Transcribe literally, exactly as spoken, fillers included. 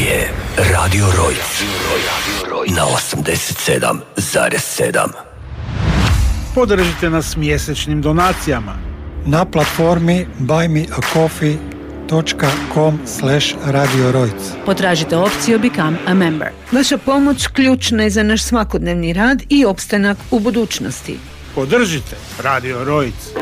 je Radio Rojc na osamdeset sedam zarez sedam. Podržite nas mjesečnim donacijama na platformi buymeacoffee dot com slash Radio Rojc. Potražite opciju Become a Member. Vaša pomoć ključna je za naš svakodnevni rad i opstanak u budućnosti. Podržite Radio Rojc.